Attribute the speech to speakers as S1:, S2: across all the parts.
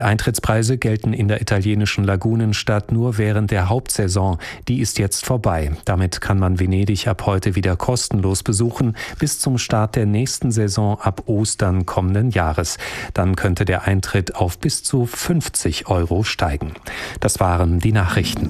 S1: Eintrittspreise gelten in der italienischen Lagunenstadt nur während der Hauptsaison. Die ist jetzt vorbei. Damit kann man Venedig ab heute wieder kostenlos besuchen, bis zum Start der nächsten Saison ab Ostern kommenden Jahres. Dann könnte der Eintritt auf bis zu 50 € steigen. Das waren die Nachrichten.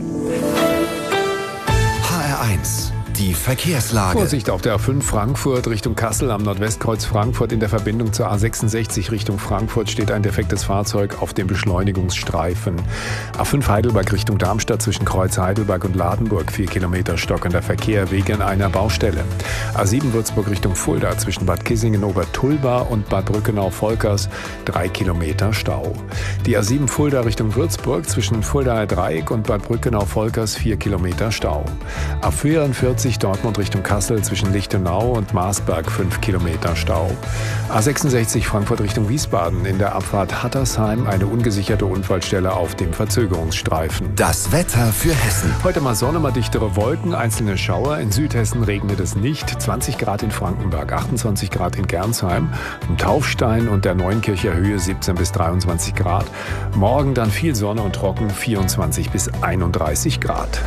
S2: HR1, die Verkehrslage.
S3: Vorsicht auf der A5 Frankfurt Richtung Kassel am Nordwestkreuz Frankfurt. In der Verbindung zur A66 Richtung Frankfurt steht ein defektes Fahrzeug auf dem Beschleunigungsstreifen. A5 Heidelberg Richtung Darmstadt zwischen Kreuz Heidelberg und Ladenburg 4 Kilometer stockender Verkehr wegen einer Baustelle. A7 Würzburg Richtung Fulda zwischen Bad Kissingen-Obertulba und Bad Brückenau-Volkers 3 Kilometer Stau. Die A7 Fulda Richtung Würzburg zwischen Fuldaer Dreieck und Bad Brückenau-Volkers 4 Kilometer Stau. A44 Dortmund Richtung Kassel zwischen Lichtenau und Marsberg 5 Kilometer Stau. A66 Frankfurt Richtung Wiesbaden in der Abfahrt Hattersheim eine ungesicherte Unfallstelle auf dem Verzögerungsstreifen.
S2: Das Wetter für Hessen.
S3: Heute mal Sonne, mal dichtere Wolken, einzelne Schauer. In Südhessen regnet es nicht. 20 Grad in Frankenberg, 28 Grad in Gernsheim, im Taufstein und der Neunkircher Höhe 17 bis 23 Grad. Morgen dann viel Sonne und trocken, 24 bis 31 Grad.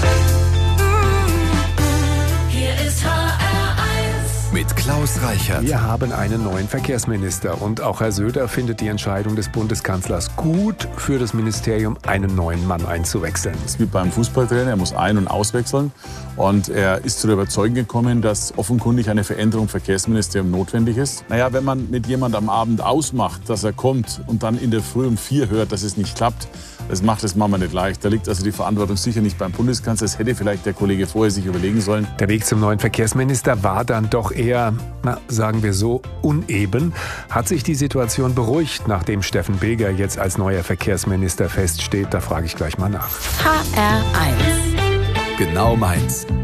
S2: Mit Klaus Reichert.
S3: Wir haben einen neuen Verkehrsminister und auch Herr Söder findet die Entscheidung des Bundeskanzlers gut, für das Ministerium einen neuen Mann einzuwechseln.
S4: Es ist wie beim Fußballtrainer, er muss ein- und auswechseln. Und er ist zu der Überzeugung gekommen, dass offenkundig eine Veränderung im Verkehrsministerium notwendig ist. Naja, wenn man mit jemandem am Abend ausmacht, dass er kommt und dann in der Früh um 4 hört, dass es nicht klappt, das macht es Mama nicht leicht. Da liegt also die Verantwortung sicher nicht beim Bundeskanzler. Das hätte vielleicht der Kollege vorher sich überlegen sollen.
S3: Der Weg zum neuen Verkehrsminister war dann doch eher, sagen wir so, uneben. Hat sich die Situation beruhigt, nachdem Steffen Bilger jetzt als neuer Verkehrsminister feststeht? Da frage ich gleich mal nach.
S5: HR1.
S2: Genau meins.